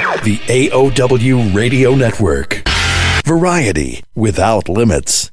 The AOW Radio Network. Variety without limits.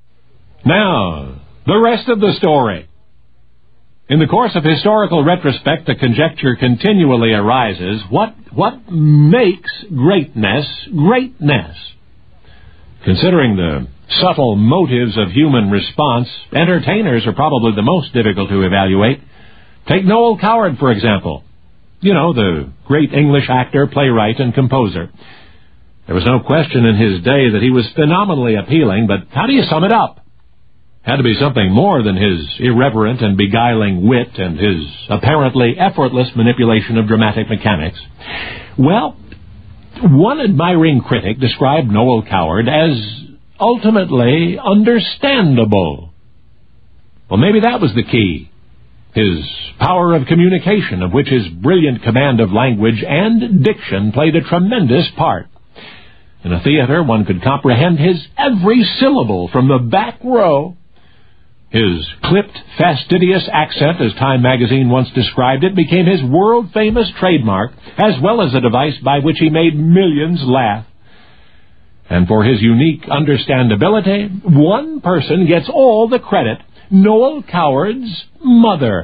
Now, the rest of the story. In the course of historical retrospect, the conjecture continually arises, what makes greatness greatness? Considering the subtle motives of human response, entertainers are probably the most difficult to evaluate. Take Noel Coward, for example. You know, the great English actor, playwright, and composer. There was no question in his day that he was phenomenally appealing, but how do you sum it up? Had to be something more than his irreverent and beguiling wit and his apparently effortless manipulation of dramatic mechanics. Well, one admiring critic described Noel Coward as ultimately understandable. Well, maybe that was the key. His power of communication, of which his brilliant command of language and diction played a tremendous part. In a theater, one could comprehend his every syllable from the back row. His clipped, fastidious accent, as Time magazine once described it, became his world-famous trademark, as well as a device by which he made millions laugh. And for his unique understandability, one person gets all the credit: Noel Coward's mother.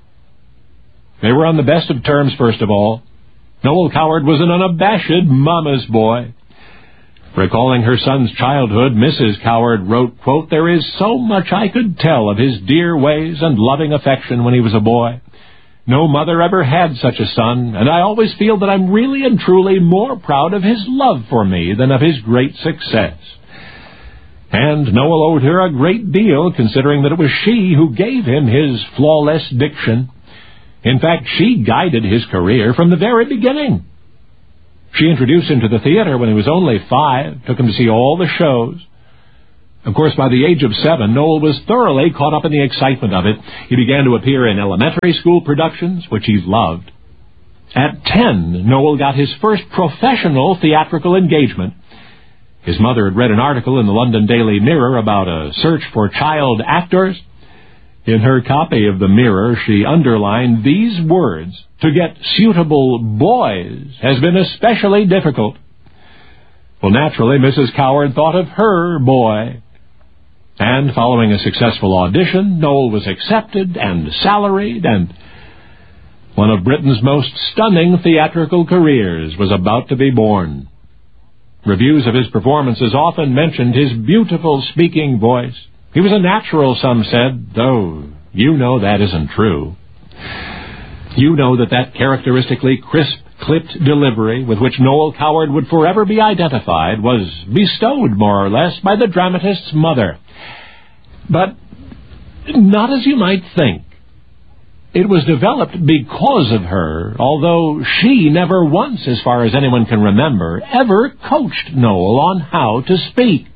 They were on the best of terms, first of all. Noel Coward was an unabashed mama's boy. Recalling her son's childhood, Mrs. Coward wrote, quote, "There is so much I could tell of his dear ways and loving affection when he was a boy. No mother ever had such a son, and I always feel that I'm really and truly more proud of his love for me than of his great success." And Noel owed her a great deal, considering that it was she who gave him his flawless diction. In fact, she guided his career from the very beginning. She introduced him to the theater when he was only 5, took him to see all the shows. Of course, by the age of 7, Noel was thoroughly caught up in the excitement of it. He began to appear in elementary school productions, which he loved. At 10, Noel got his first professional theatrical engagement. His mother had read an article in the London Daily Mirror about a search for child actors. In her copy of the Mirror, she underlined these words: "To get suitable boys has been especially difficult." Well, naturally, Mrs. Coward thought of her boy. And following a successful audition, Noel was accepted and salaried, and one of Britain's most stunning theatrical careers was about to be born. Reviews of his performances often mentioned his beautiful speaking voice. He was a natural, some said, though you know that isn't true. You know that characteristically crisp, clipped delivery with which Noel Coward would forever be identified was bestowed, more or less, by the dramatist's mother. But not as you might think. It was developed because of her, although she never once, as far as anyone can remember, ever coached Noel on how to speak.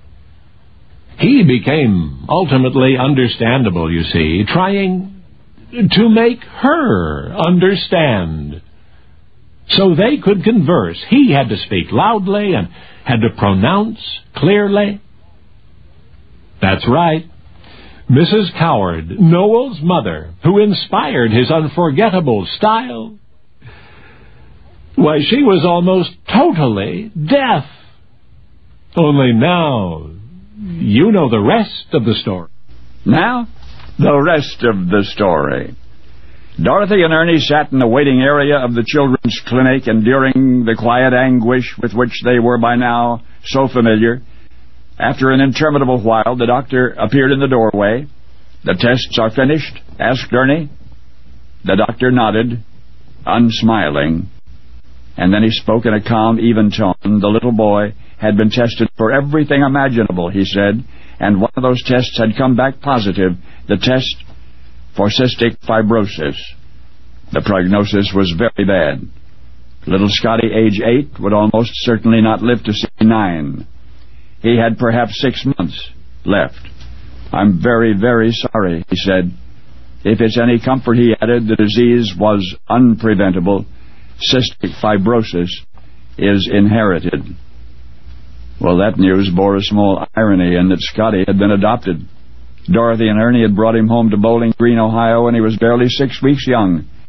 He became ultimately understandable, you see, trying to make her understand. So they could converse. He had to speak loudly and had to pronounce clearly. That's right. Mrs. Coward, Noel's mother, who inspired his unforgettable style, why, she was almost totally deaf. Only now, you know the rest of the story. Now, the rest of the story. Dorothy and Ernie sat in the waiting area of the children's clinic, enduring the quiet anguish with which they were by now so familiar. After an interminable while, the doctor appeared in the doorway. "The tests are finished?" asked Ernie. The doctor nodded, unsmiling, and then he spoke in a calm, even tone. The little boy had been tested for everything imaginable, he said, and one of those tests had come back positive, the test for cystic fibrosis. The prognosis was very bad. Little Scotty, age 8, would almost certainly not live to see 9. He had perhaps 6 months left. "I'm very, very sorry," he said. "If it's any comfort," he added, "the disease was unpreventable. Cystic fibrosis is inherited." Well, that news bore a small irony in that Scotty had been adopted. Dorothy and Ernie had brought him home to Bowling Green, Ohio, when he was barely 6 weeks young.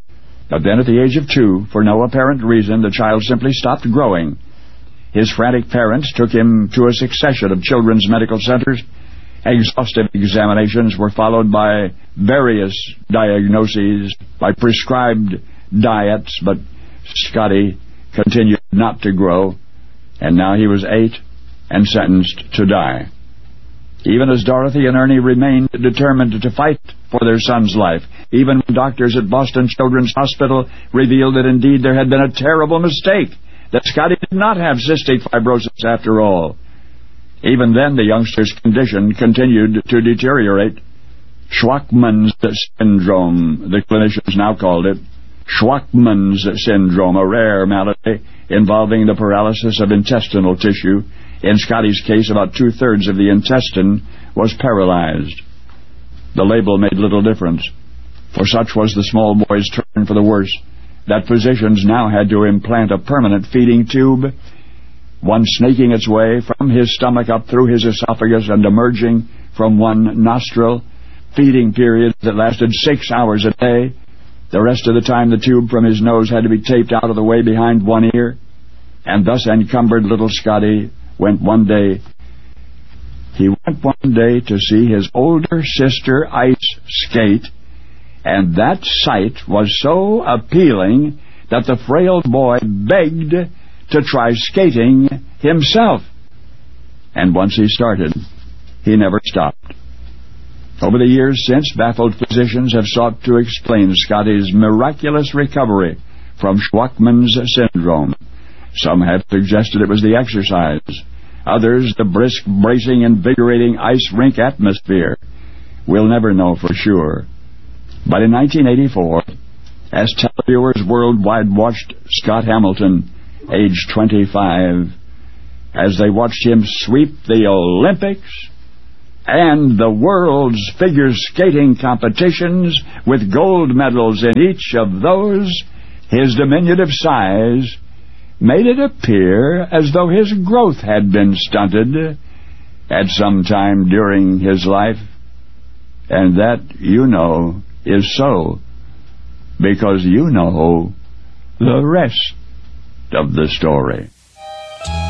But then at the age of 2, for no apparent reason, the child simply stopped growing. His frantic parents took him to a succession of children's medical centers. Exhaustive examinations were followed by various diagnoses, by prescribed diets, but Scotty continued not to grow, and now he was 8 and sentenced to die. Even as Dorothy and Ernie remained determined to fight for their son's life, even when doctors at Boston Children's Hospital revealed that indeed there had been a terrible mistake, that Scotty did not have cystic fibrosis after all. Even then, the youngster's condition continued to deteriorate. Schwachman's syndrome, the clinicians now called it. Schwachman's syndrome, a rare malady involving the paralysis of intestinal tissue. In Scotty's case, about 2/3 of the intestine was paralyzed. The label made little difference, for such was the small boy's turn for the worse, that physicians now had to implant a permanent feeding tube, one snaking its way from his stomach up through his esophagus and emerging from one nostril, feeding periods that lasted 6 hours a day. The rest of the time the tube from his nose had to be taped out of the way behind one ear, and thus encumbered little Scotty went one day to see his older sister ice skate, and that sight was so appealing that the frail boy begged to try skating himself. And once he started, he never stopped. Over the years since, baffled physicians have sought to explain Scotty's miraculous recovery from Schwachman's syndrome. Some have suggested it was the exercise. Others, the brisk, bracing, invigorating ice rink atmosphere. We'll never know for sure. But in 1984, as televiewers worldwide watched Scott Hamilton, age 25, as they watched him sweep the Olympics and the world's figure skating competitions with gold medals in each of those, his diminutive size made it appear as though his growth had been stunted at some time during his life. And that, you know, is so, because you know the rest of the story.